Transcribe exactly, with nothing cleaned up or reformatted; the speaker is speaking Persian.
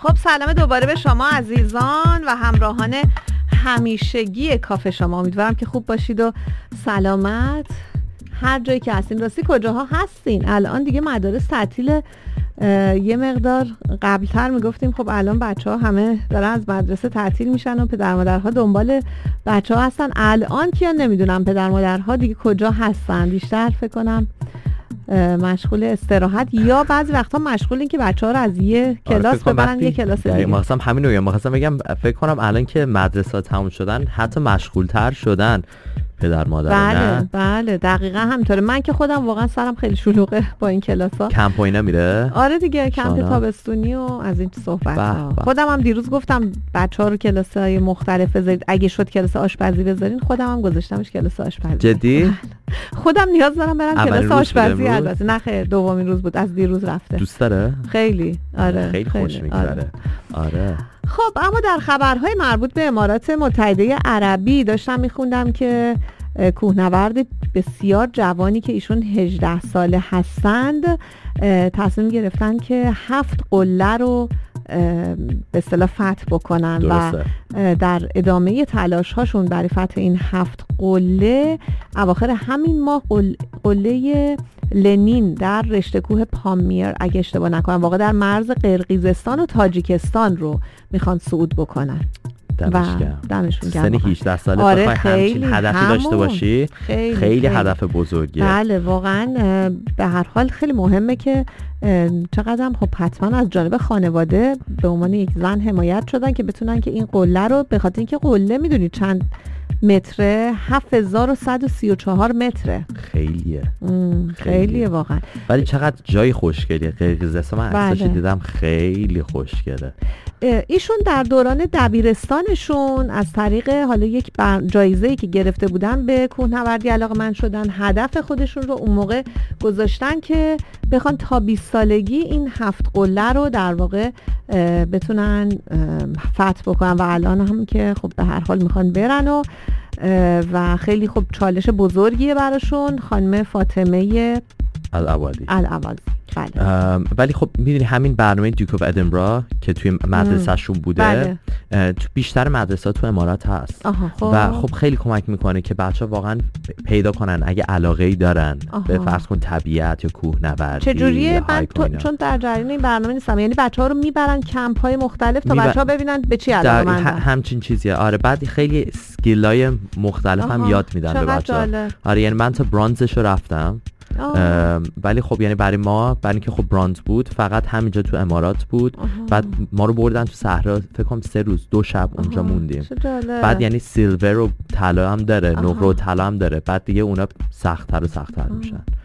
خب سلام دوباره به شما عزیزان و همراهان همیشگی کافه شما. امیدوارم که خوب باشید و سلامت هر جایی که هستین. راستی کجاها هستین؟ الان دیگه مدارس تعطیل. یه مقدار قبلتر میگفتیم خب الان بچه ها همه دارن از مدرسه تعطیل میشن و پدر مادرها دنبال بچه ها هستن. الان که نمیدونم پدر مادرها دیگه کجا هستن، بیشتر فکر کنم مشغول استراحت یا بعضی وقتا مشغول این که بچه‌ها رو از یه کلاس ببرن یه کلاس دیگه. ما اصلا همین رو میگم، می‌خواستم بگم فکر کنم الان که مدرسه تموم شدن حتی مشغول‌تر شدن پدر مادر. بله نه بله دقیقاً همینطوره. من که خودم واقعا سرم خیلی شلوغه با این کلاس‌ها. کمپ و اینا میره؟ آره دیگه، کمپ تابستونی و از این صحبت‌ها. خودم هم دیروز گفتم بچه‌ها رو کلاس‌های مختلف بذارید، اگه شد کلاس آشپزی بذارین. خودم هم گذاشتمش کلاس آشپزی. جدی؟ خودم نیاز دارم برم کلاس آشپزی. البته نه خیر، دومین روز بود، از دیروز رفته. دوست داره؟ خیلی. آره خیلی خوش میگذره. آره. آره. خب اما در خبرهای مربوط به امارات متحده عربی داشتم میخوندم که کوهنورد بسیار جوانی که ایشون هجده ساله هستند تصمیم گرفتن که هفت قله رو به اصطلاح فتح بکنن. درسته. و در ادامه تلاش هاشون برای فتح این هفت قله اواخر همین ماه قله لنین در رشته کوه پامیر اگه اشتباه نکنم واقع در مرز قرقیزستان و تاجیکستان رو میخوان صعود بکنن. دمشون گرم. سن هجده ساله آره بخوای همچین هدفی همون. داشته باشی خیلی, خیلی, خیلی هدف بزرگیه. بله واقعا به هر حال خیلی مهمه که چقدر خب حتما از جانب خانواده به عنوان یک زن حمایت شدن که بتونن که این قله رو، به خاطر اینکه قله میدونی چند متره، هفت هزار و صد و سی و چهار متره. خیلیه. خیلیه خیلیه واقعا. ولی چقدر جای خوشگلیه قرقیزستان. من عکسش دیدم خیلی خوشگله. ایشون در دوران دبیرستانشون از طریق حالا یک جایزه‌ای که گرفته بودن به کوهنوردی علاقه‌مند شدن. هدف خودشون رو اون موقع گذاشتن که بخوان تا بیست سالگی این هفت قله رو در واقع بتونن فتح بکنن و الان هم که خب به هر حال میخوان برن و و خیلی خب چالش بزرگیه براشون. خانم فاطمه العوضی العوضی بله. ولی خب میدونی همین برنامه دیوک اف ادینبرا که توی مدرسه‌شون بوده بله. تو بیشتر مدرسه تو امارات هست. خب. و خب خیلی کمک میکنه که بچه‌ها واقعا پیدا کنن اگه علاقه‌ای دارن به فرض کن طبیعت یا کوهنوردی. چجوریه؟ من چون در جریان این برنامه نیستم، یعنی بچه‌ها رو میبرن کمپ‌های مختلف تا بچه‌ها ببینن به چی علاقه‌مندن. همچین چیزیه. آره بعد خیلی اسکیل‌های مختلف هم یاد میدن به بچه‌ها. آره یعنی من تا برانزشو رفتم. ولی خب یعنی برای ما برای اینکه خب برانز بود فقط همینجا تو امارات بود. آها. بعد ما رو بردن تو صحرا فکر کنم سه روز دو شب اونجا آها. موندیم. بعد یعنی سیلور و طلا هم داره، نقره و طلا هم داره. بعد دیگه اونا سخت‌تر و سخت‌تر میشن.